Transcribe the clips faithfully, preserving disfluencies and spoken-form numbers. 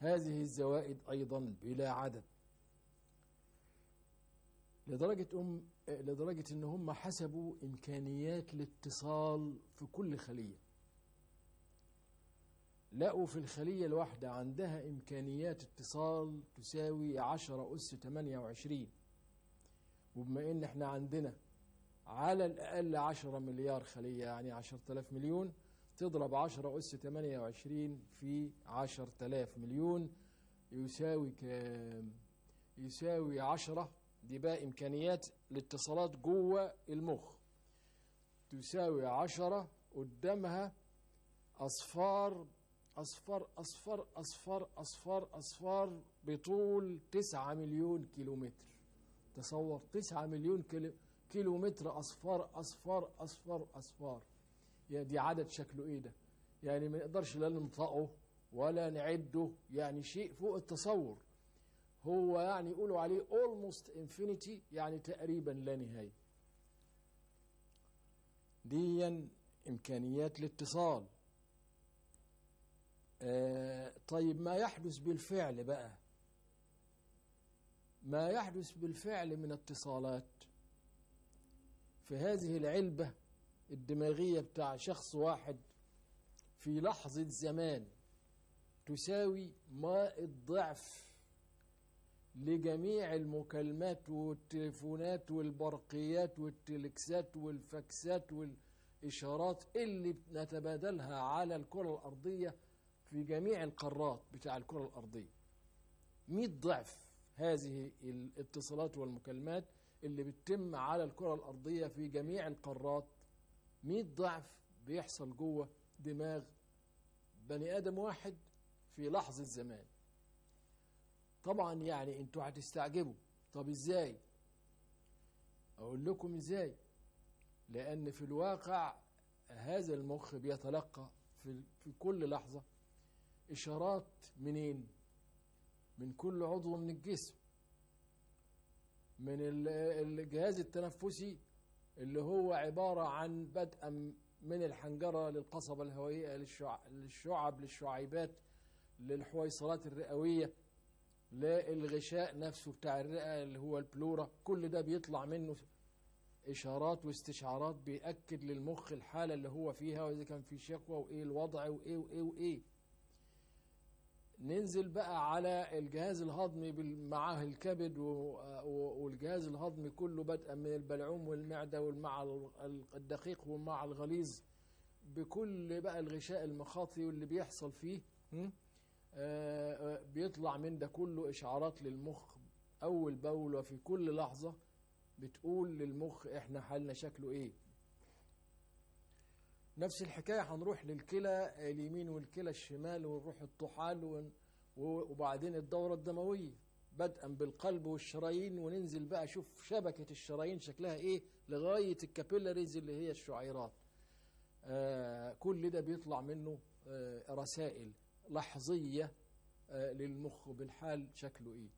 هذه الزوائد أيضا بلا عدد، لدرجة أم لدرجة إن هم حسبوا إمكانيات الاتصال في كل خلية. لقوا في الخلية الواحدة عندها إمكانيات اتصال تساوي عشرة أس ثمانية وعشرين، وبما إن إحنا عندنا على الأقل عشرة مليار خلية، يعني عشرة آلاف مليون، تضرب عشرة أس ثمانية وعشرين في عشرة آلاف مليون يساوي كام؟ يساوي عشرة. دي بقى إمكانيات الاتصالات جوه المخ، تساوي عشرة قدامها أصفار أصفار أصفار أصفار أصفار أصفار بطول تسعة مليون كيلومتر. تصور تسعة مليون كيلو كيلومتر أصفار أصفار أصفار أصفار. يعني دي عدد شكله إيه ده؟ يعني ما نقدرش لا ننطقه ولا نعده، يعني شيء فوق التصور. هو يعني يقولوا عليه almost infinity، يعني تقريبا لا نهاية. دي إمكانيات الاتصال. آه طيب ما يحدث بالفعل بقى، ما يحدث بالفعل من اتصالات في هذه العلبة الدماغية بتاع شخص واحد في لحظة زمان تساوي ما الضعف لجميع المكالمات والتليفونات والبرقيات والتلكسات والفاكسات والإشارات اللي نتبادلها على الكرة الأرضية في جميع القارات بتاع الكرة الأرضية. مئة ضعف هذه الاتصالات والمكالمات اللي بتتم على الكرة الأرضية في جميع القارات، مئة ضعف بيحصل جوه دماغ بني آدم واحد في لحظة زمان. طبعا يعني انتوا هتستعجبوا، طب ازاي؟ اقول لكم ازاي. لان في الواقع هذا المخ بيتلقى في في كل لحظة اشارات منين؟ من كل عضو من الجسم، من الجهاز التنفسي اللي هو عبارة عن بدءا من الحنجرة للقصبة الهوائية للشعب للشعيبات للحويصلات الرئوية للغشاء نفسه بتاع الرئة اللي هو البلورا. كل ده بيطلع منه إشارات واستشعارات بيأكد للمخ الحالة اللي هو فيها، وإذا كان في شكوى وإيه الوضع وإيه وإيه وإيه. ننزل بقى على الجهاز الهضمي معاه الكبد والجهاز الهضمي كله بدءا من البلعوم والمعدة والمع الدقيق والمع الغليظ بكل بقى الغشاء المخاطي واللي بيحصل فيه. بيطلع من ده كله إشعارات للمخ أول بأول، وفي كل لحظة بتقول للمخ إحنا حالنا شكله إيه. نفس الحكاية هنروح للكلى اليمين والكلى الشمال ونروح الطحال وبعدين الدورة الدموية بدءا بالقلب والشرايين، وننزل بقى شوف شبكة الشرايين شكلها إيه لغاية الكابيلاريز اللي هي الشعيرات. آه كل ده بيطلع منه آه رسائل لحظية آه للمخ بالحال شكله إيه.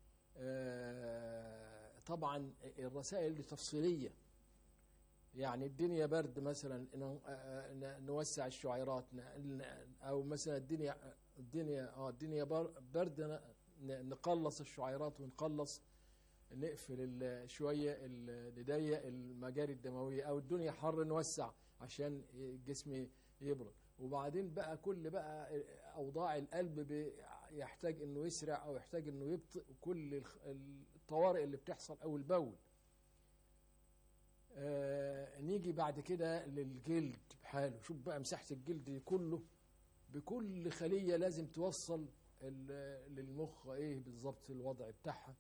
آه طبعا الرسائل دي تفصيلية، يعني الدنيا برد مثلا نوسع الشعيرات، او مثلا الدنيا الدنيا اه الدنيا برد نقلص الشعيرات ونقلص نقفل شويه نضيق المجاري الدمويه، او الدنيا حر نوسع عشان الجسم يبرد. وبعدين بقى كل بقى اوضاع القلب يحتاج انه يسرع او يحتاج انه يبطئ، كل الطوارئ اللي بتحصل اول باول. آه نيجي بعد كده للجلد بحاله. شوف بقى مساحة الجلد كله بكل خلية لازم توصل للمخ ايه بالظبط الوضع بتاعها.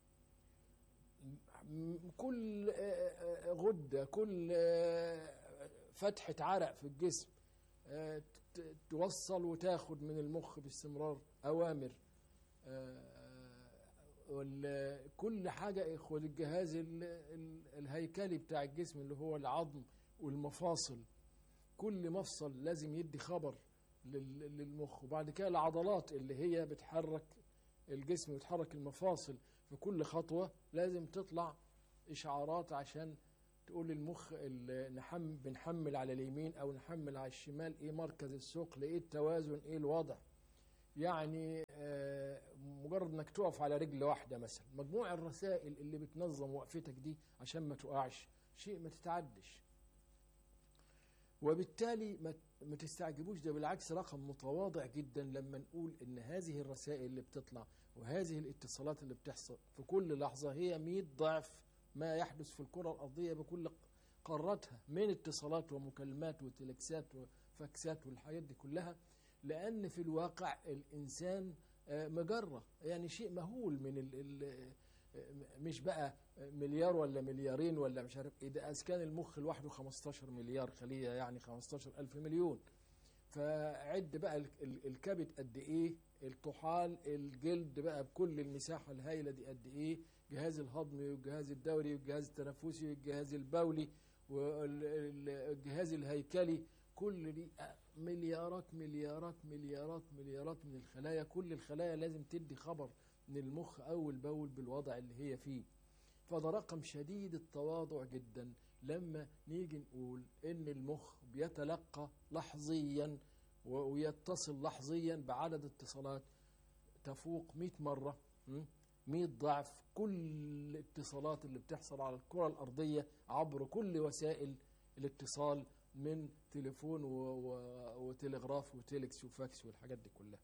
كل آه غدة، كل آه فتحة عرق في الجسم آه توصل وتاخد من المخ باستمرار أوامر. آه كل حاجة خد الجهاز الهيكلي بتاع الجسم اللي هو العظم والمفاصل، كل مفصل لازم يدي خبر للمخ. وبعد كده العضلات اللي هي بتحرك الجسم وتحرك المفاصل في كل خطوة لازم تطلع إشعارات عشان تقول للمخ نحمل بنحمل على اليمين أو نحمل على الشمال، إيه مركز الثقل، إيه التوازن، إيه الوضع. يعني آه، مجرد انك تقف على رجل واحدة مثلا، مجموع الرسائل اللي بتنظم وقفتك دي عشان ما تقعش شيء ما تتعدش. وبالتالي ما ما تستعجبوش، ده بالعكس رقم متواضع جدا لما نقول ان هذه الرسائل اللي بتطلع وهذه الاتصالات اللي بتحصل في كل لحظة هي مئة ضعف ما يحدث في الكرة الأرضية بكل قاراتها من اتصالات ومكالمات وتلكسات وفاكسات والحاجات دي كلها. لأن في الواقع الإنسان آه، مجرة، يعني شيء مهول من ال ال مش بقى مليار ولا مليارين ولا مش عارف ايه، ده كان المخ لوحده خمستاشر مليار خلية، يعني خمستاشر ألف مليون. فعد بقى ال- ال- الكبد قد ايه، الطحال، الجلد بقى بكل المساحة الهائلة دي قد ايه، جهاز الهضمي والجهاز الدوري والجهاز التنفسي والجهاز البولي والجهاز الهيكلي، كل دي مليارات مليارات مليارات مليارات من الخلايا. كل الخلايا لازم تدي خبر من المخ أول بأول بالوضع اللي هي فيه. فده رقم شديد التواضع جدا لما نيجي نقول إن المخ بيتلقى لحظيا ويتصل لحظيا بعدد اتصالات تفوق مئة مرة، مئة ضعف كل الاتصالات اللي بتحصل على الكرة الأرضية عبر كل وسائل الاتصال من تليفون و... و... وتلغراف وتيلكس وفاكس والحاجات دي كلها.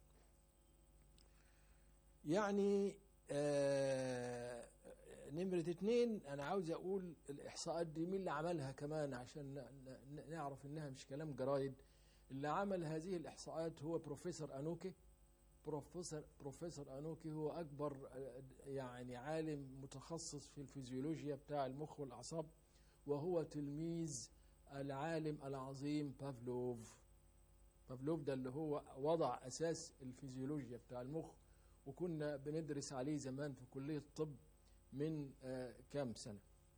يعني آه نمرة اتنين أنا عاوز أقول الإحصاءات دي مين اللي عملها كمان عشان نعرف إنها مش كلام جرايد. اللي عمل هذه الإحصاءات هو بروفيسور أنوكي. بروفيسور بروفيسور أنوكي هو أكبر يعني عالم متخصص في الفيزيولوجيا بتاع المخ والأعصاب، وهو تلميذ العالم العظيم بافلوف. بافلوف ده اللي هو وضع أساس الفيزيولوجيا بتاع المخ، وكنا بندرس عليه زمان في كلية الطب من آه كام سنة.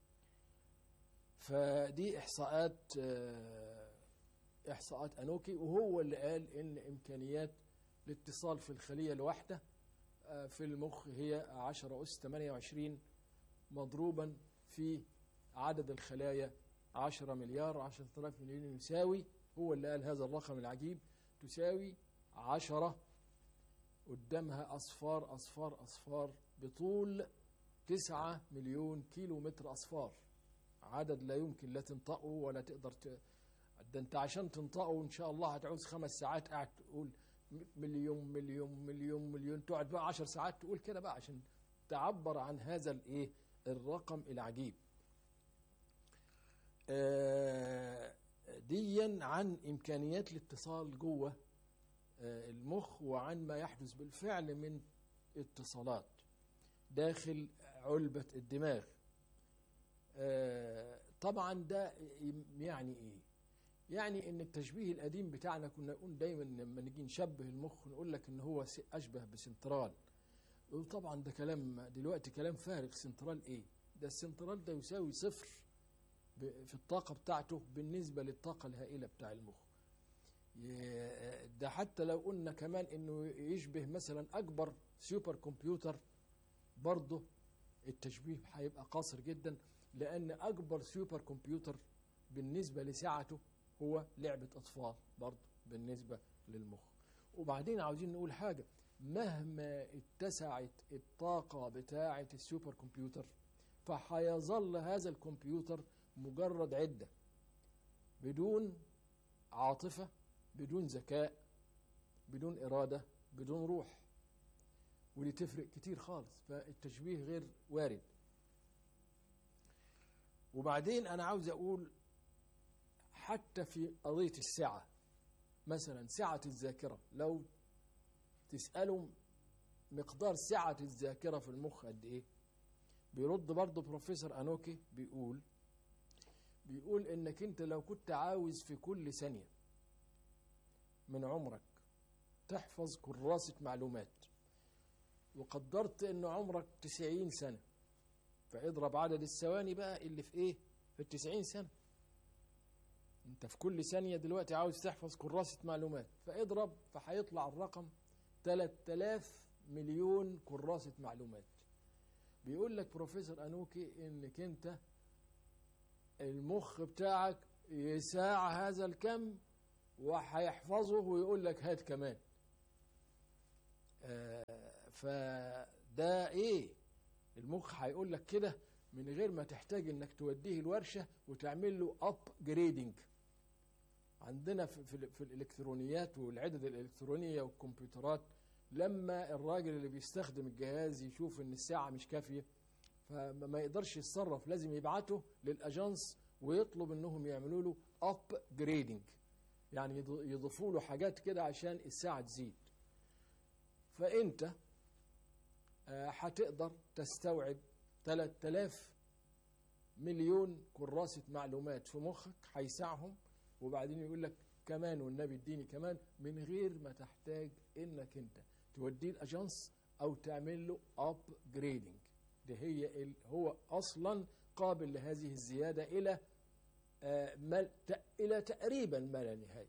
فدي إحصاءات آه إحصاءات أنوكي، وهو اللي قال إن إمكانيات الاتصال في الخلية الواحدة آه في المخ هي عشرة أس ثمانية وعشرين مضروبا في عدد الخلايا عشرة مليار عشرة آلاف مليون، يساوي، هو اللي قال هذا الرقم العجيب، تساوي عشرة قدامها أصفار أصفار أصفار بطول تسعة مليون كيلو متر أصفار. عدد لا يمكن لا تنطقه ولا تقدر ت... ده انت عشان تنطقه ان شاء الله هتعوز خمس ساعات قاعد تقول مليون مليون مليون مليون، تقعد بقى عشر ساعات تقول كده بقى عشان تعبر عن هذا الايه الرقم العجيب. آه ديا عن امكانيات الاتصال جوه آه المخ، وعن ما يحدث بالفعل من اتصالات داخل علبة الدماغ. آه طبعا ده يعني ايه؟ يعني ان التشبيه القديم بتاعنا كنا نقول دايما لما نيجي نشبه المخ نقول لك ان هو اشبه بسنترال. وطبعا ده كلام دلوقتي كلام فارغ. سنترال ايه؟ ده السنترال ده يساوي صفر في الطاقة بتاعته بالنسبة للطاقة الهائلة بتاع المخ. ده حتى لو قلنا كمان انه يشبه مثلا اكبر سوبر كمبيوتر، برضه التشبيه هيبقى قاصر جدا، لان اكبر سوبر كمبيوتر بالنسبة لسعته هو لعبة اطفال برضه بالنسبة للمخ. وبعدين عاوزين نقول حاجة، مهما اتسعت الطاقة بتاعة السوبر كمبيوتر فهيظل هذا الكمبيوتر مجرد عدة بدون عاطفة، بدون ذكاء، بدون إرادة، بدون روح، ودي تفرق كتير خالص. فالتشبيه غير وارد. وبعدين أنا عاوز أقول حتى في قضية السعة مثلا، سعة الذاكرة، لو تسألوا مقدار سعة الذاكرة في المخ قد إيه، بيرد برضه بروفيسور أنوكي بيقول بيقول إنك أنت لو كنت عاوز في كل ثانية من عمرك تحفظ كراسة معلومات، وقدرت إن عمرك تسعين سنة، فاضرب عدد الثواني بقى اللي في إيه في التسعين سنة. أنت في كل ثانية دلوقتي عاوز تحفظ كراسة معلومات، فاضرب، فهيطلع الرقم ثلاثة آلاف مليون كراسة معلومات. بيقول لك بروفيسور أنوكي إنك أنت المخ بتاعك يساع هذا الكم وهيحفظه ويقول لك هات كمان. آه فده ايه؟ المخ هيقول لك كده من غير ما تحتاج انك توديه الورشة وتعمل له اب جريدنج. عندنا في, في, في الالكترونيات والعدد الالكترونية والكمبيوترات، لما الراجل اللي بيستخدم الجهاز يشوف ان الساعة مش كافية فما يقدرش يتصرف، لازم يبعته للاجانس ويطلب انهم يعملوا له اب جريدنج، يعني يضيفوا له حاجات كده عشان الساعة تزيد. فانت هتقدر تستوعب ثلاثة آلاف مليون كراسة معلومات في مخك هيسعهم، وبعدين يقول لك كمان والنبي اديني كمان، من غير ما تحتاج انك انت توديه الاجانس او تعمل له اب جريدنج. ده هي هو اصلا قابل لهذه الزيادة الى آه مل الى تقريبا ما لا نهاية.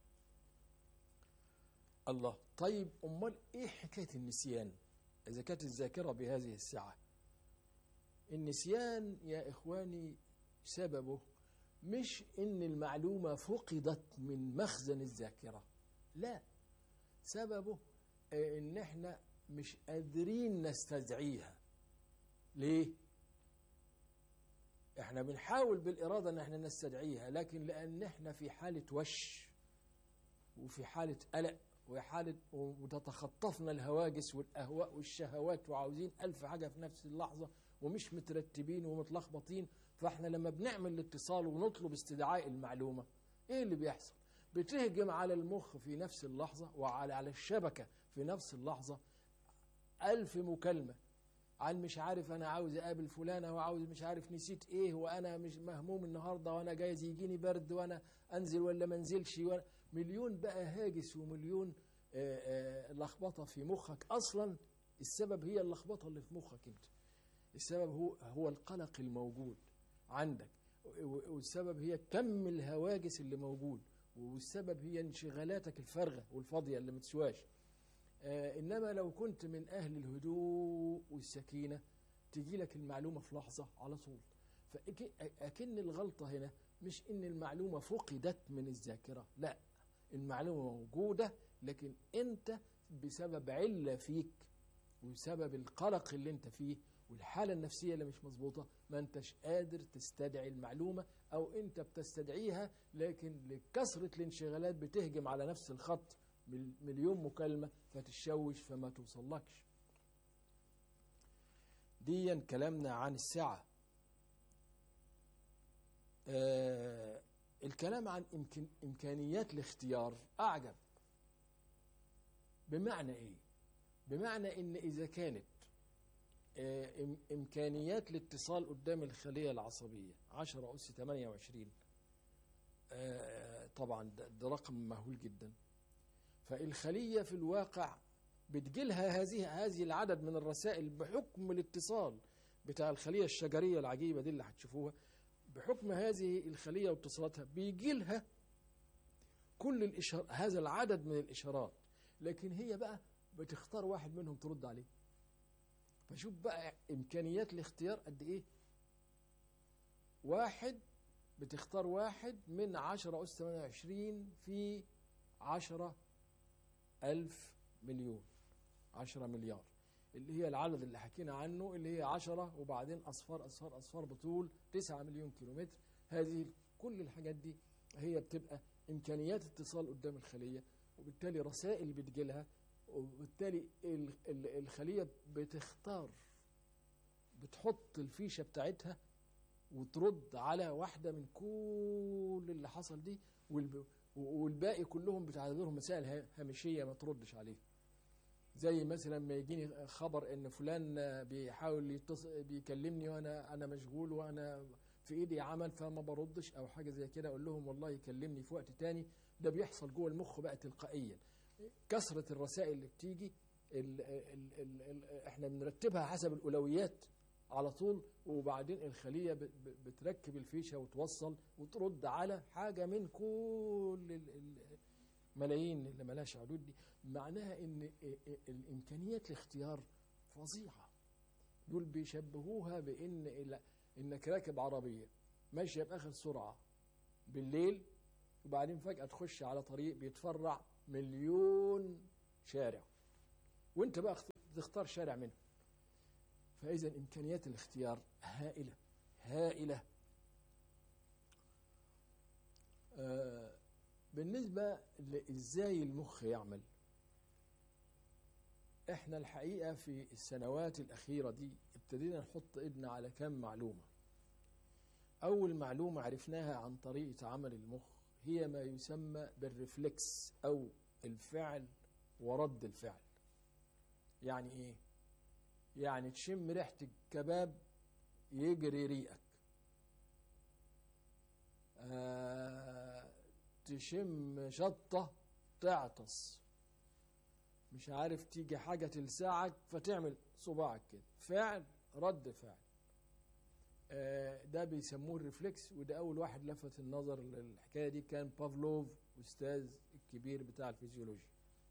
الله، طيب امال ايه حكاية النسيان اذا كانت الذاكرة بهذه السعة؟ النسيان يا إخواني سببه مش إن المعلومة فقدت من مخزن الذاكرة، لا، سببه إن إحنا مش قادرين نستدعيها. ليه؟ إحنا بنحاول بالإرادة إن إحنا نستدعيها، لكن لأن إحنا في حالة وش وفي حالة قلق وحالة وتتخطفنا الهواجس والأهواء والشهوات وعاوزين ألف حاجة في نفس اللحظة ومش مترتبين ومتلخبطين. فاحنا لما بنعمل الاتصال ونطلب استدعاء المعلومة، ايه اللي بيحصل؟ بتهجم على المخ في نفس اللحظة وعلى على الشبكة في نفس اللحظة ألف مكالمة عن مش عارف أنا عاوز أقابل فلانة وعاوز مش عارف نسيت إيه وأنا مش مهموم النهاردة وأنا جايز يجيني برد وأنا أنزل ولا منزلش، مليون بقى هاجس ومليون آآ آآ لخبطة في مخك. أصلا السبب هي اللخبطة اللي في مخك أنت، السبب هو هو القلق الموجود عندك، والسبب هي كم الهواجس اللي موجود، والسبب هي انشغالاتك الفارغة والفاضية اللي متسواش. آه إنما لو كنت من أهل الهدوء والسكينة تجي لك المعلومة في لحظة على طول. فأكن الغلطة هنا مش إن المعلومة فقدت من الذاكرة، لا، المعلومة موجودة لكن أنت بسبب علة فيك وبسبب القلق اللي أنت فيه والحالة النفسية اللي مش مظبوطة ما أنتش قادر تستدعي المعلومة، أو أنت بتستدعيها لكن لكثرة الانشغالات بتهجم على نفس الخط مليون مكالمة فتشوش فما توصلكش. ديا كلامنا عن السعة. آه الكلام عن إمكان إمكانيات الاختيار أعجب. بمعنى إيه؟ بمعنى إن إذا كانت آه إمكانيات الاتصال قدام الخلية العصبية عشرة أس ثمانية وعشرين، آه طبعا ده, ده رقم مهول جدا، فالخلية في الواقع بتجيلها هذه هذه العدد من الرسائل بحكم الاتصال بتاع الخلية الشجرية العجيبة دي اللي هتشوفوها. بحكم هذه الخلية واتصالاتها بيجيلها كل الإشار هذا العدد من الإشارات، لكن هي بقى بتختار واحد منهم ترد عليه. فشوف بقى إمكانيات الاختيار قد إيه. واحد بتختار واحد من عشرة أس ثمانية وعشرين في عشرة ألف مليون، عشرة مليار، اللي هي العدد اللي حكينا عنه اللي هي عشرة وبعدين أصفار أصفار أصفار بطول تسعة مليون كيلومتر. هذه كل الحاجات دي هي بتبقى إمكانيات اتصال قدام الخلية، وبالتالي رسائل بتجيلها، وبالتالي الخلية بتختار بتحط الفيشة بتاعتها وترد على واحدة من كل اللي حصل دي، والباقي كلهم بتعتبرهم مسائل هامشية ما تردش عليه. زي مثلا ما يجيني خبر ان فلان بيحاول يتصل بيكلمني وانا انا مشغول وانا في ايدي عمل فما بردش او حاجه زي كده، اقول لهم والله يكلمني في وقت تاني. ده بيحصل جوه المخ بقى تلقائيا. كثره الرسائل اللي بتيجي ال ال ال ال احنا بنرتبها حسب الاولويات على طول، وبعدين الخليه بتركب الفيشه وتوصل وترد على حاجه من كل ملايين اللي ملاش عدود دي. معناها ان الامكانيات الاختيار فظيعه. دول بيشبهوها بان انك راكب عربيه ماشيه باخر سرعه بالليل، وبعدين فجاه تخش على طريق بيتفرع مليون شارع، وانت بقى تختار شارع منه. فإذا إمكانيات الاختيار هائلة هائلة. آه بالنسبة لإزاي المخ يعمل، احنا الحقيقة في السنوات الأخيرة دي ابتدينا نحط ايدنا على كم معلومة. أول معلومة عرفناها عن طريقة عمل المخ هي ما يسمى بالرفلكس أو الفعل ورد الفعل. يعني إيه؟ يعني تشم ريحة الكباب يجري ريقك، آه تشم شطة تعطس، مش عارف تيجي حاجة تلسعك فتعمل صباعك كده، فعل رد فعل. آه ده بيسموه الرفلكس، وده أول واحد لفت النظر للحكاية دي كان بافلوف، أستاذ الكبير بتاع الفيزيولوجيا.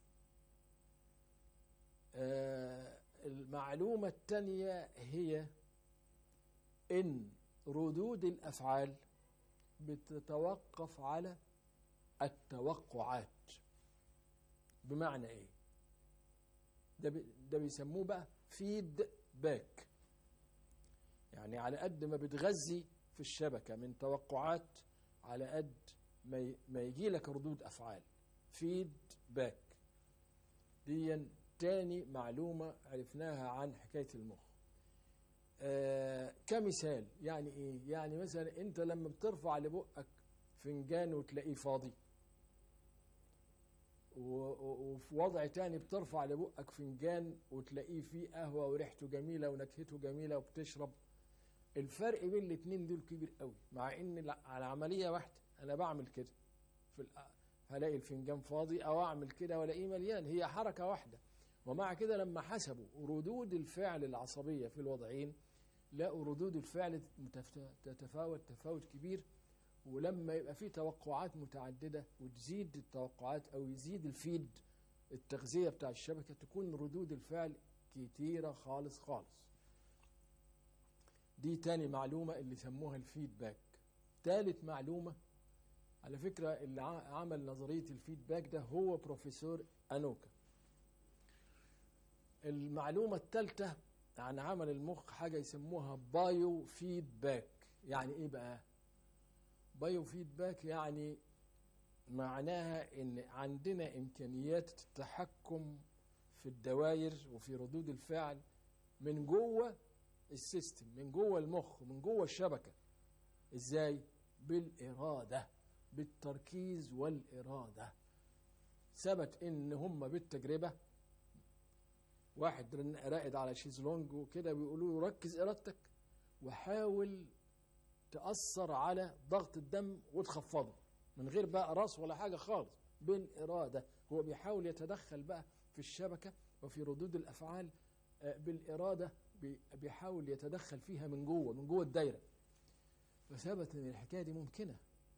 آه المعلومة الثانية هي إن ردود الأفعال بتتوقف على التوقعات. بمعنى إيه؟ ده, بي ده بيسموه بقى فيد باك. يعني على قد ما بتغذي في الشبكة من توقعات، على قد ما, ما يجي لك ردود أفعال. فيد باك دي تاني معلومة عرفناها عن حكاية المخ. آه كمثال، يعني ايه؟ يعني مثلا انت لما بترفع لبقك فنجان وتلاقيه فاضي، وفي وضع تاني بترفع لبقك فنجان وتلاقيه فيه قهوة وريحته جميلة ونكهته جميلة وبتشرب. الفرق بين الاتنين دول كبير قوي، مع ان على عملية واحدة انا بعمل كده في هلاقي الفنجان فاضي او اعمل كده والاقيه مليان، هي حركة واحدة. ومع كده لما حسبوا ردود الفعل العصبية في الوضعين لقوا ردود الفعل تتفاوت تفاوت كبير. ولما يبقى في توقعات متعددة وتزيد التوقعات أو يزيد الفيد التغذية بتاع الشبكة، تكون ردود الفعل كتيرة خالص خالص. دي تاني معلومة اللي سموها الفيدباك. تالت معلومة، على فكرة اللي عمل نظرية الفيدباك ده هو بروفيسور أنوكا. المعلومة الثالثة عن عمل المخ حاجة يسموها بايو فيدباك. يعني ايه بقى بايو فيدباك؟ يعني معناها ان عندنا امكانيات التحكم في الدوائر وفي ردود الفعل من جوه السيستم، من جوه المخ، من جوه الشبكة. ازاي؟ بالإرادة، بالتركيز والإرادة. ثبت ان هم بالتجربة، واحد راقد على شيزلونج وكده بيقولوا له ركز إرادتك وحاول تأثر على ضغط الدم وتخفضه من غير بقى راس ولا حاجة خالص، بالإرادة. هو بيحاول يتدخل بقى في الشبكة وفي ردود الأفعال بالإرادة، بيحاول يتدخل فيها من جوه من جوه الدايرة. فثبت ان الحكاية دي ممكنة.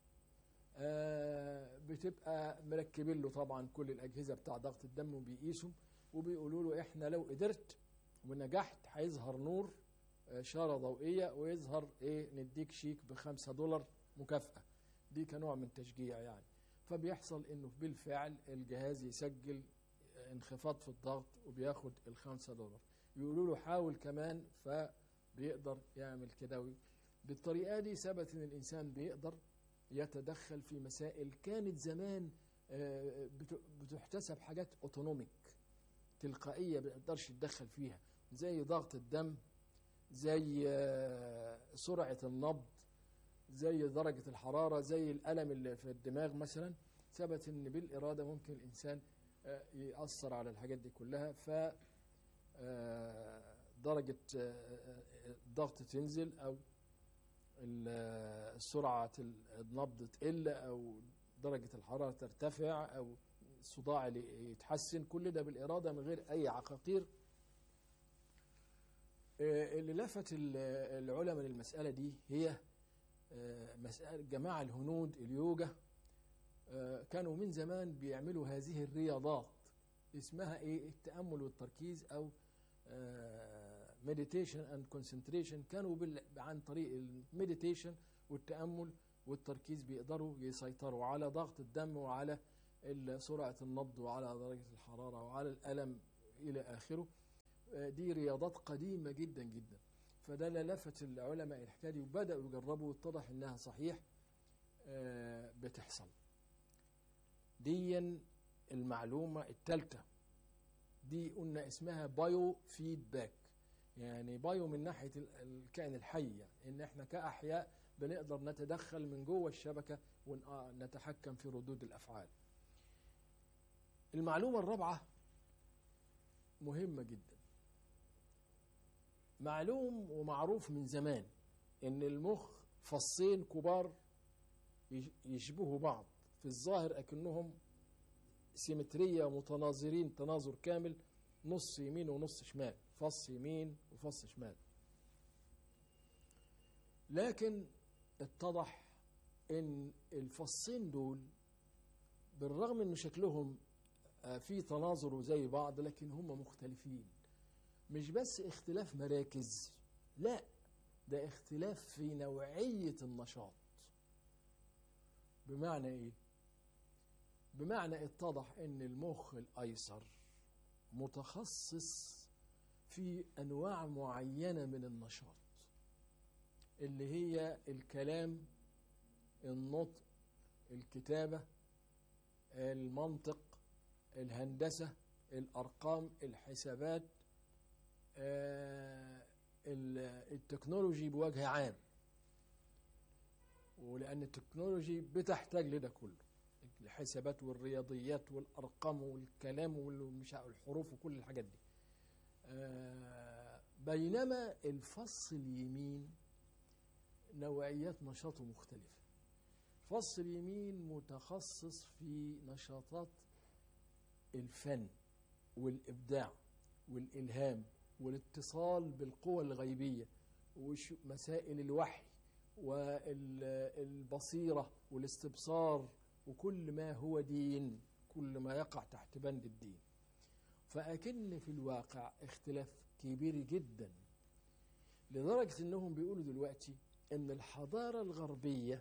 بتبقى مركبين له طبعا كل الأجهزة بتاع ضغط الدم وبيقيسوا وبيقولوا له احنا لو قدرت ونجحت هيظهر نور إشارة ضوئية ويظهر ايه نديك شيك بخمسة دولار مكافأة. دي كنوع من تشجيع يعني. فبيحصل انه بالفعل الجهاز يسجل انخفاض في الضغط وبياخد الخمسة دولار. يقولوا له حاول كمان، فبيقدر يعمل كده. بالطريقة دي ثبت ان الانسان بيقدر يتدخل في مسائل كانت زمان بتحتسب حاجات اوتونوميك تلقائية ما بيقدرش يتدخل فيها، زي ضغط الدم، زي سرعة النبض، زي درجة الحرارة، زي الألم اللي في الدماغ مثلا. ثبت ان بالإرادة ممكن الإنسان يأثر على الحاجات دي كلها، ف درجة الضغط تنزل أو سرعة النبض تقل أو درجة الحرارة ترتفع أو الصداع اللي يتحسن. كل ده بالإرادة من غير أي عقاقير. اللي لفت العلماء للمسألة دي هي مسألة جماعة الهنود اليوجا. كانوا من زمان بيعملوا هذه الرياضات اسمها ايه؟ التأمل والتركيز أو meditation and concentration. كانوا عن طريق المديتيشن والتأمل والتركيز بيقدروا يسيطروا على ضغط الدم وعلى سرعة النبض وعلى درجة الحرارة وعلى الألم إلى آخره. دي رياضات قديمة جدا جدا، فده اللي لفت العلماء الحكاية دي وبدأوا يجربوا، واتضح إنها صحيح بتحصل. دي المعلومة الثالثة، دي قلنا اسمها بايو فيدباك، يعني بايو من ناحية الكائن الحي، يعني إن إحنا كأحياء بنقدر نتدخل من جوه الشبكة ونتحكم في ردود الأفعال. المعلومة الرابعة مهمة جدا. معلوم ومعروف من زمان إن المخ فصين كبار يشبهوا بعض في الظاهر أكنهم سيمترية متناظرين تناظر كامل، نص يمين ونص شمال، فص يمين وفص شمال. لكن اتضح ان الفصين دول بالرغم ان شكلهم في تناظر زي بعض، لكن هم مختلفين. مش بس اختلاف مراكز، لا، ده اختلاف في نوعية النشاط. بمعنى ايه؟ بمعنى اتضح ان المخ الايسر متخصص في انواع معينة من النشاط، اللي هي الكلام، النطق، الكتابة، المنطق، الهندسة، الارقام، الحسابات، التكنولوجي بوجه عام. ولان التكنولوجي بتحتاج لده كله، الحسابات والرياضيات والارقام والكلام والحروف وكل الحاجات دي. بينما الفص اليمين نوعيات نشاطه مختلفة. الفص اليمين متخصص في نشاطات الفن والإبداع والإلهام والاتصال بالقوى الغيبية ومسائل الوحي والبصيرة والاستبصار وكل ما هو دين، كل ما يقع تحت بند الدين. فأكن في الواقع اختلاف كبير جدا، لدرجة انهم بيقولوا دلوقتي ان الحضارة الغربية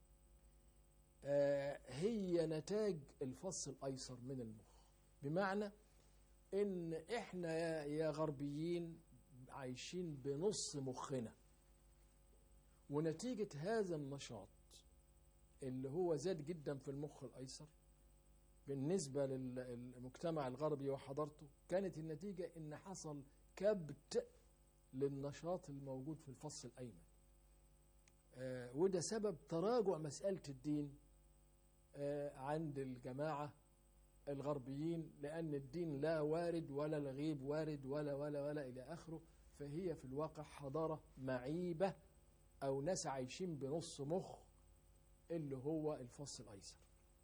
هي نتاج الفص الايسر من المخ. بمعنى ان احنا يا غربيين عايشين بنص مخنا، ونتيجة هذا النشاط اللي هو زاد جدا في المخ الايسر بالنسبة للمجتمع الغربي وحضارته، كانت النتيجة ان حصل كبت للنشاط الموجود في الفص الأيمن. آه وده سبب تراجع مسألة الدين آه عند الجماعة الغربيين، لأن الدين لا وارد ولا الغيب وارد ولا ولا ولا إلى آخره. فهي في الواقع حضارة معيبة أو ناس عايشين بنص مخ اللي هو الفص الأيسر.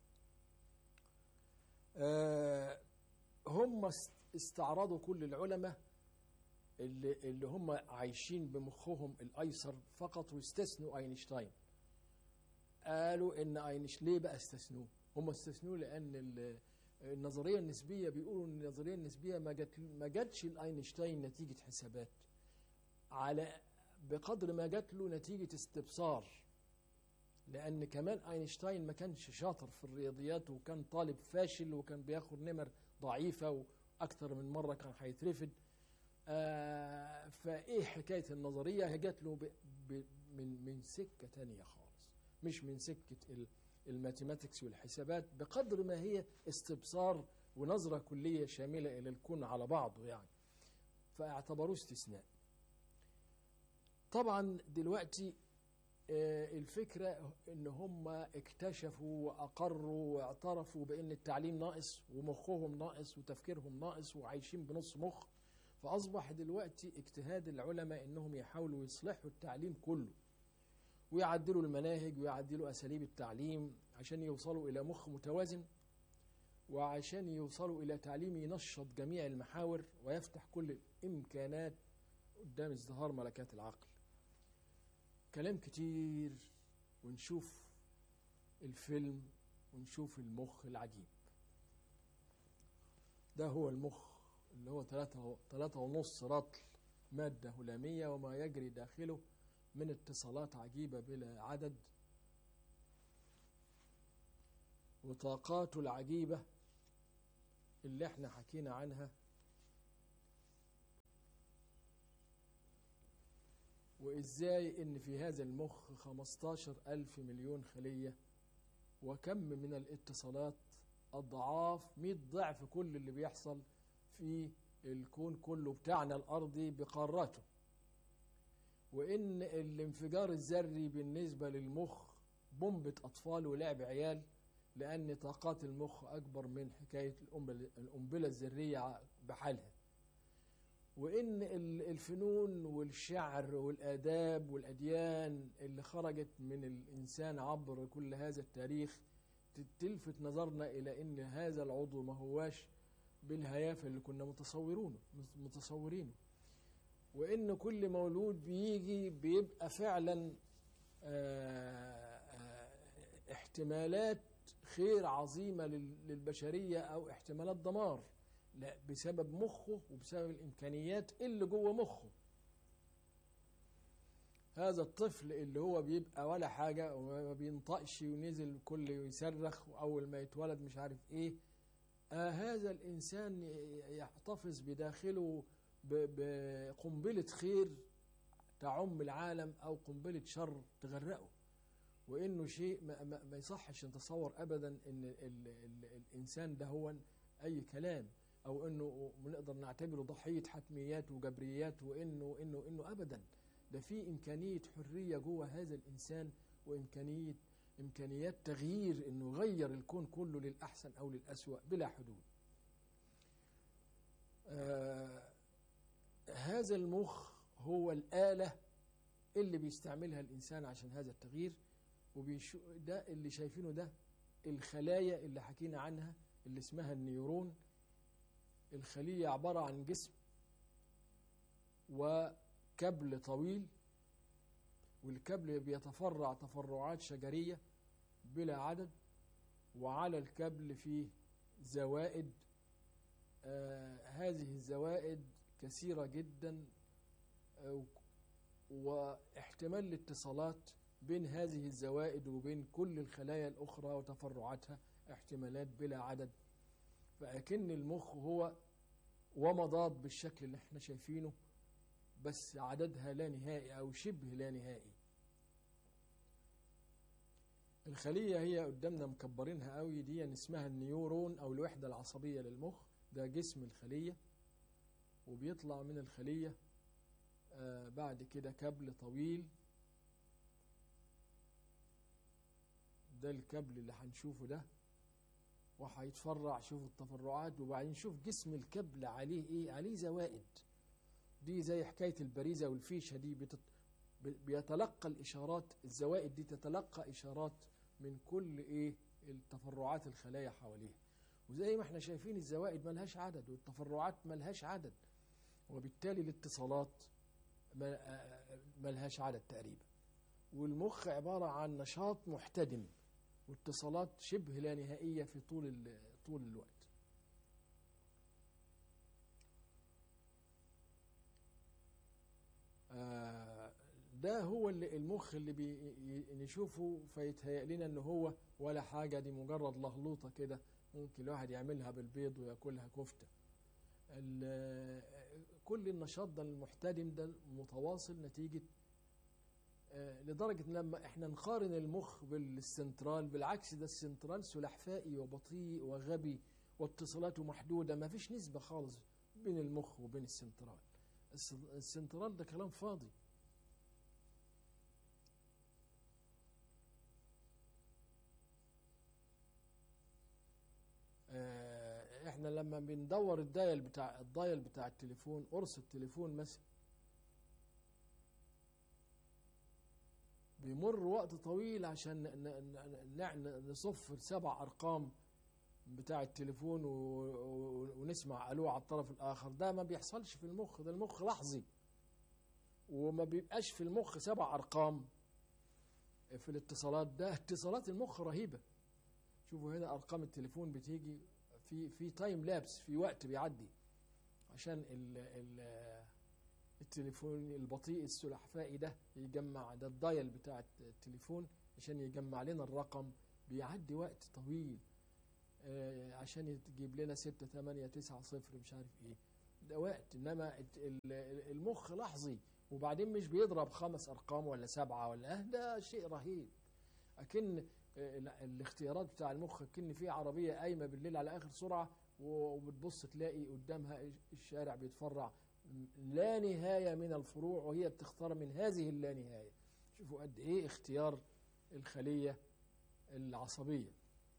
آه هم استعرضوا كل العلماء اللي, اللي هم عايشين بمخهم الأيسر فقط، واستثنوا أينشتاين. قالوا إن أينشتاين ليه بقى استثنوه؟ هم استثنوه لأن النظرية النسبية، بيقولوا إن النظرية النسبية ما جت ما جتش لأينشتاين نتيجة حسابات، على بقدر ما جت له نتيجة استبصار. لأن كمان أينشتاين ما كانش شاطر في الرياضيات، وكان طالب فاشل، وكان بياخد نمر ضعيفة، وأكثر من مرة كان هيترفد. آه فايه حكايه النظريه؟ هي جات له ب ب من من سكه تانية خالص، مش من سكه الماثيماتكس والحسابات، بقدر ما هي استبصار ونظره كليه شامله الى الكون على بعضه يعني. فاعتبروه استثناء. طبعا دلوقتي آه الفكره ان هم اكتشفوا واقروا واعترفوا بان التعليم ناقص ومخهم ناقص وتفكيرهم ناقص وعايشين بنص مخ. فأصبح دلوقتي اجتهاد العلماء إنهم يحاولوا يصلحوا التعليم كله، ويعدلوا المناهج ويعدلوا أساليب التعليم عشان يوصلوا إلى مخ متوازن، وعشان يوصلوا إلى تعليم ينشط جميع المحاور ويفتح كل الإمكانات قدام ازدهار ملكات العقل. كلام كتير، ونشوف الفيلم ونشوف المخ العجيب. ده هو المخ اللي هو ثلاثة ثلاثة ونص رطل مادة هلامية، وما يجري داخله من اتصالات عجيبة بلا عدد، وطاقاته العجيبة اللي احنا حكينا عنها وإزاي إن في هذا المخ خمستاشر ألف مليون خلية، وكم من الاتصالات أضعاف مئة ضعف كل اللي بيحصل في الكون كله بتاعنا الأرضي بقاراته. وإن الانفجار الذري بالنسبة للمخ بومبة أطفال ولعب عيال، لأن طاقات المخ أكبر من حكاية القنبلة الذرية بحالها. وإن الفنون والشعر والآداب والأديان اللي خرجت من الإنسان عبر كل هذا التاريخ تلفت نظرنا إلى إن هذا العضو ما هواش بالهيافة اللي كنا متصورونه متصورينه وإن كل مولود بيجي بيبقى فعلا احتمالات خير عظيمة للبشرية أو احتمالات دمار، لا بسبب مخه وبسبب الإمكانيات اللي جوه مخه. هذا الطفل اللي هو بيبقى ولا حاجة وما بينطقش ونزل كل يصرخ وأول ما يتولد مش عارف إيه، آه هذا الإنسان يحتفظ بداخله بقنبلة خير تعم العالم أو قنبلة شر تغرقه. وإنه شيء ما, ما, ما يصحش نتصور أبدا إن ال ال الإنسان ده هو أي كلام، أو إنه نقدر نعتبره ضحية حتميات وجبريات، وإنه إنه إنه أبدا ده في إمكانية حرية جوه هذا الإنسان، وإمكانية إمكانيات تغيير، إنه يغير الكون كله للأحسن أو للأسوأ بلا حدود. آه هذا المخ هو الآلة اللي بيستعملها الإنسان عشان هذا التغيير. وبيشو ده اللي شايفينه ده الخلايا اللي حكينا عنها اللي اسمها النيورون. الخلية عبارة عن جسم وكبل طويل، والكبل بيتفرع تفرعات شجرية بلا عدد، وعلى الكبل فيه زوائد. آه هذه الزوائد كثيرة جدا، آه واحتمال الاتصالات بين هذه الزوائد وبين كل الخلايا الأخرى وتفرعاتها احتمالات بلا عدد. فأكن المخ هو ومضاد بالشكل اللي احنا شايفينه، بس عددها لا نهائي أو شبه لا نهائي. الخلية هي قدامنا مكبرينها قوي، دي اسمها النيورون أو الوحدة العصبية للمخ. ده جسم الخلية، وبيطلع من الخلية آه بعد كده كبل طويل. ده الكبل اللي هنشوفه ده، وهيتفرع. شوف التفرعات، وبعدين شوف جسم الكبل عليه ايه، عليه زوائد. دي زي حكاية البريزة والفيشة دي، بتت... بيتلقى الإشارات، الزوائد دي تتلقى إشارات من كل ايه التفرعات الخلايا حواليها. وزي ما احنا شايفين الزوائد ملهاش عدد والتفرعات ملهاش عدد، وبالتالي الاتصالات ملهاش عدد تقريبا. والمخ عبارة عن نشاط محتدم واتصالات شبه لا نهائية في طول طول الوقت. آه ده هو اللي المخ اللي بنشوفه فيتهيأ لنا ان هو ولا حاجة، دي مجرد لهلوطة كده ممكن الواحد يعملها بالبيض وياكلها كفتة. كل النشاط ده المحتدم ده متواصل نتيجة آه لدرجة ان لما احنا نقارن المخ بالسنترال، بالعكس ده السنترال سلحفائي وبطيء وغبي واتصالاته محدودة، ما فيش نسبة خالص بين المخ وبين السنترال. السنترال ده كلام فاضي. آه احنا لما بندور الدايل بتاع الدايل بتاع التليفون، قرص التليفون مثلا، بيمر وقت طويل عشان نصف السبع أرقام بتاع التليفون ونسمع ألو على الطرف الآخر. ده ما بيحصلش في المخ، ده المخ لحظي، وما بيبقاش في المخ سبع أرقام في الاتصالات. ده اتصالات المخ رهيبة. شوفوا هنا أرقام التليفون بتيجي في في تايم لابس، في وقت بيعدي عشان ال ال التليفون البطيء السلحفائي ده يجمع، ده الدايل بتاع التليفون عشان يجمع لنا الرقم بيعدي وقت طويل آه عشان تجيب لنا ستة ثمانية تسعة صفر مش عارف ايه، ده وقت. انما المخ لحظي، وبعدين مش بيضرب خمس ارقام ولا سبعه ولا اه، ده شيء رهيب. اكن الاختيارات بتاع المخ اكن في عربيه قايمه بالليل على اخر سرعه، وبتبص تلاقي قدامها الشارع بيتفرع لا نهايه من الفروع، وهي بتختار من هذه اللانهايه. شوفوا قد ايه اختيار الخليه العصبيه.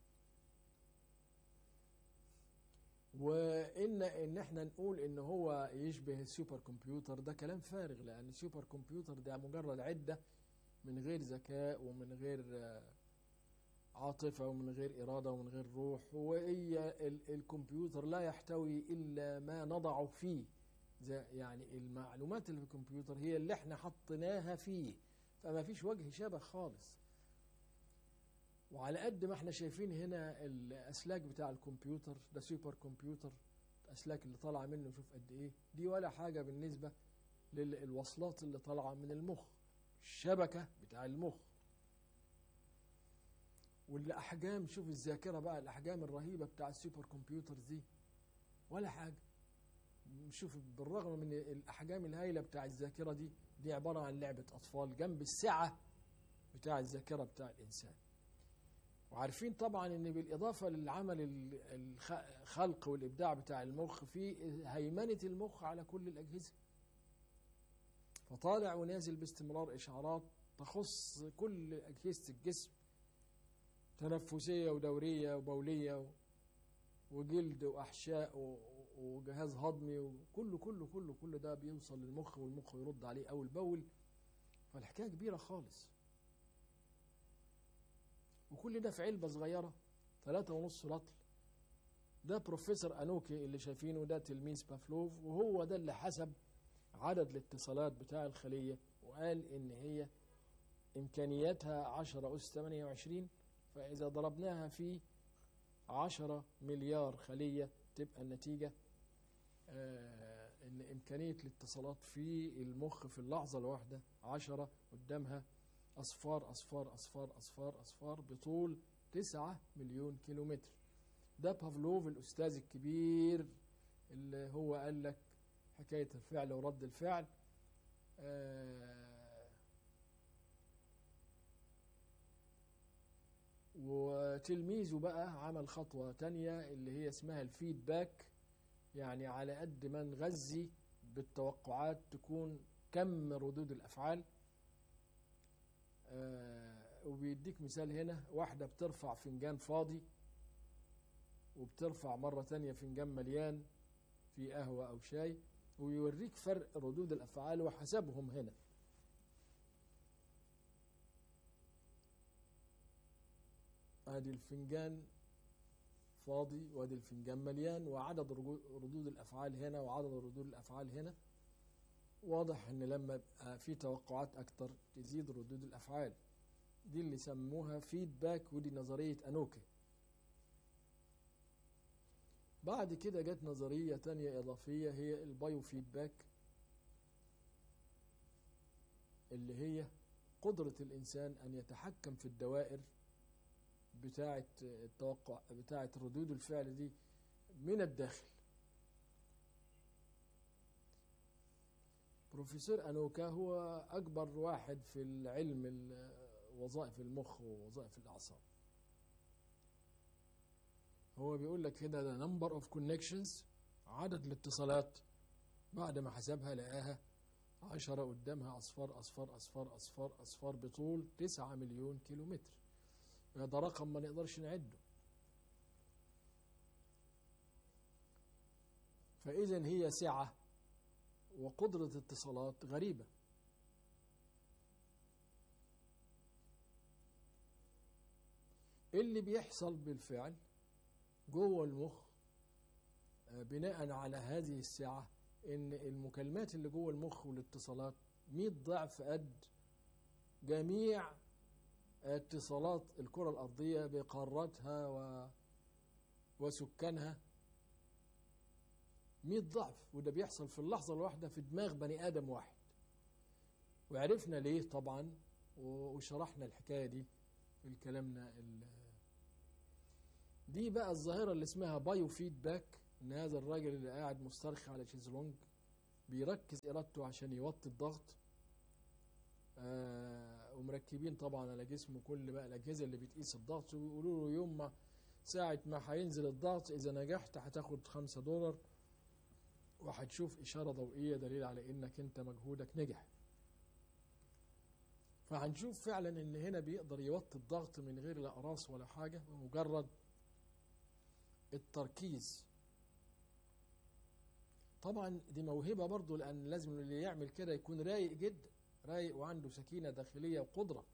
وان ان احنا نقول ان هو يشبه السوبر كمبيوتر ده كلام فارغ، لان السوبر كمبيوتر ده مجرد عده من غير ذكاء ومن غير عاطفه ومن غير اراده ومن غير روح. وهي الكمبيوتر لا يحتوي الا ما نضعه فيه، يعني المعلومات اللي في الكمبيوتر هي اللي احنا حطيناها فيه، فما فيش وجه شبه خالص. وعلى قد ما احنا شايفين هنا الاسلاك بتاع الكمبيوتر ده سوبر كمبيوتر، الاسلاك اللي طالعه منه شوف قد ايه دي، ولا حاجه بالنسبه للوصلات اللي طالعه من المخ، الشبكه بتاع المخ. والاحجام، شوف الذاكره بقى، الاحجام الرهيبه بتاع السوبر كمبيوتر دي ولا حاجه. شوف بالرغم من الاحجام الهائله بتاع الذاكره دي، دي عباره عن لعبه اطفال جنب السعه بتاع الذاكره بتاع الانسان. وعارفين طبعا ان بالاضافه للعمل الخلق والابداع بتاع المخ، في هيمنه المخ على كل الاجهزه، فطالع ونازل باستمرار اشعارات تخص كل اجهزه الجسم، تنفسيه ودوريه وبوليه وجلد واحشاء وجهاز هضمي، وكله كله كله كله ده بيوصل للمخ، والمخ يرد عليه اول باول. فالحكايه كبيره خالص، وكل ده في علبة صغيرة ثلاثة ونص رطل. ده بروفيسور أنوكي اللي شايفينه ده تلميذ بافلوف، وهو ده اللي حسب عدد الاتصالات بتاع الخلية، وقال إن هي إمكانياتها عشرة أس ثمانية وعشرين، فإذا ضربناها في عشرة مليار خلية تبقى النتيجة آه إن إمكانية الاتصالات في المخ في اللحظة الواحدة عشرة قدامها أصفار أصفار أصفار أصفار أصفار بطول تسعة مليون كيلومتر. ده بافلوف الأستاذ الكبير اللي هو قال لك حكاية الفعل ورد الفعل. آه وتلميذه بقى عمل خطوة تانية اللي هي اسمها الفيدباك، يعني على قد ما نغذي بالتوقعات تكون كم ردود الأفعال. آه وبيديك مثال هنا، واحدة بترفع فنجان فاضي وبترفع مرة تانية فنجان مليان في قهوة أو شاي، ويوريك فرق ردود الأفعال وحسبهم هنا. ادي الفنجان فاضي وادي الفنجان مليان، وعدد ردود الأفعال هنا وعدد ردود الأفعال هنا. واضح ان لما يبقى في توقعات اكتر تزيد ردود الافعال. دي اللي سموها فيدباك، ودي نظرية أنوكي. بعد كده جت نظرية تانية إضافية هي البايو فيدباك، اللي هي قدرة الإنسان أن يتحكم في الدوائر بتاعة التوقع بتاعة ردود الفعل دي من الداخل. بروفيسور أنوكا هو أكبر واحد في العلم وظائف المخ ووظائف الأعصاب. هو بيقول لك هنا ده number of connections، عدد الاتصالات بعد ما حسبها لقاها عشرة قدامها أصفار أصفار أصفار أصفار أصفار بطول تسعة مليون كيلومتر. ده رقم ما نقدرش نعده. فإذا هي سعة وقدرة اتصالات غريبة. اللي بيحصل بالفعل جوه المخ بناء على هذه السعة ان المكالمات اللي جوه المخ والاتصالات مئة ضعف قد جميع اتصالات الكرة الأرضية بقاراتها و... وسكانها مئة ضعف. وده بيحصل في اللحظة الواحدة في دماغ بني آدم واحد. وعرفنا ليه طبعا وشرحنا الحكاية دي في كلامنا ال... دي بقى الظاهرة اللي اسمها بايو فيدباك، ان هذا الراجل اللي قاعد مسترخي على شيزلونج بيركز ارادته عشان يوطي الضغط آه ومركبين طبعا على جسمه كل بقى الأجهزة اللي بتقيس الضغط، ويقولوا له يوم ما ساعة ما هينزل الضغط إذا نجحت هتاخد خمسة دولار وهتشوف إشارة ضوئية دليل على إنك أنت مجهودك نجح. فهنشوف فعلا إن هنا بيقدر يوطي الضغط من غير لا أقراص ولا حاجة، بمجرد التركيز. طبعا دي موهبة برضو، لأن لازم اللي يعمل كده يكون رايق جدا، رايق وعنده سكينة داخلية وقدرة.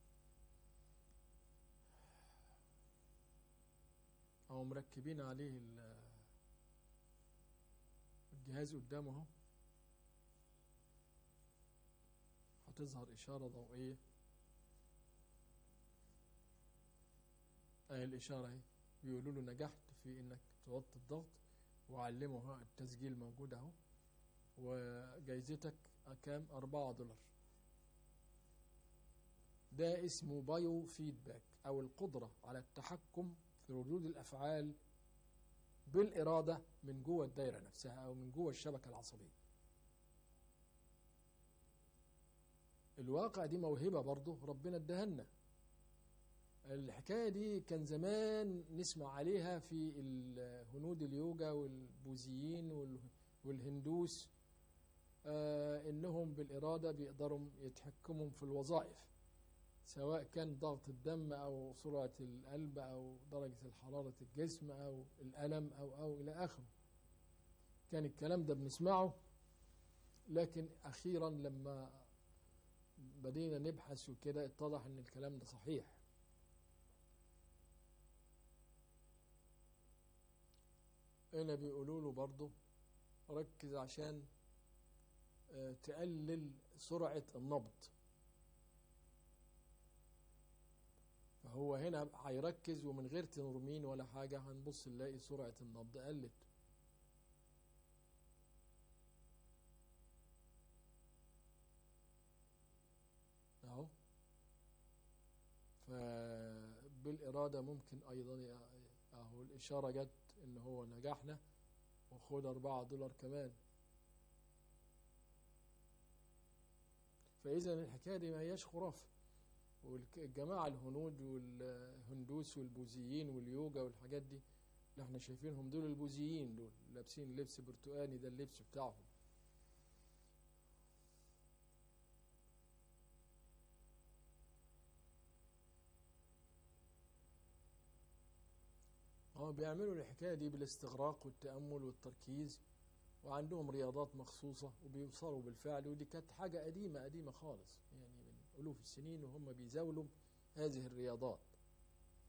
أو مركبين عليه الجهاز قدامه اهو، هتظهر إشارة ضوئية. أهي الإشارة اهي، بيقولوا له نجحت في إنك توطي الضغط، وعلمه التسجيل موجود اهو، وجايزتك كام؟ أربعة دولار. ده اسمه بايو فيدباك، أو القدرة على التحكم في ردود الأفعال بالإرادة من جوه الدايرة نفسها، أو من جوه الشبكة العصبية. الواقع دي موهبة برضه ربنا اداها لنا. الحكاية دي كان زمان نسمع عليها في الهنود اليوجا والبوذيين والهندوس، آه إنهم بالإرادة بيقدروا يتحكموا في الوظائف، سواء كان ضغط الدم أو سرعة القلب أو درجة حرارة الجسم أو الألم أو أو إلى آخره. كان الكلام ده بنسمعه، لكن أخيرا لما بدينا نبحث وكده اتضح إن الكلام ده صحيح. هنا بيقولوا له برضه ركز عشان تقلل سرعة النبض. فهو هنا هيركز، ومن غير تنورمين ولا حاجة هنبص نلاقي سرعة النبض قلت. اهو. فبالإرادة ممكن أيضا اهو الإشارة جت إن هو نجحنا، وخد أربعة دولار كمان. فإذا الحكاية دي ما هياش خرافة. والجماعة الهنود والهندوس والبوذيين واليوجا والحاجات دي اللي احنا شايفينهم، دول البوذيين، دول لابسين لبس برتقاني، ده اللبس بتاعهم. اه بيعملوا الحكاية دي بالاستغراق والتأمل والتركيز، وعندهم رياضات مخصوصة وبيوصلوا بالفعل. ودي كانت حاجة قديمة قديمة خالص، يعني من ألوف السنين وهم بيزاولوا هذه الرياضات.